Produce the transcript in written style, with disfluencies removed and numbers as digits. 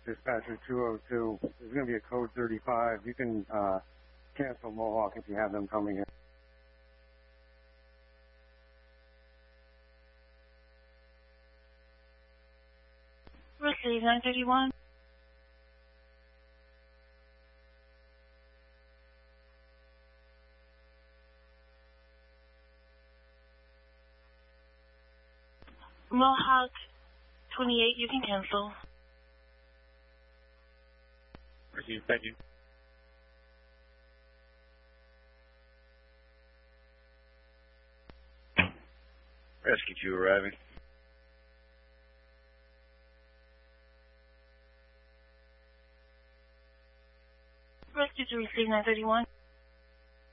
Dispatcher 202. There's going to be a code 35. You can cancel Mohawk if you have them coming in. Receive 931. Mohawk 28, you can cancel. Receive, thank you. Rescue 2 arriving. Rescue to receive 931.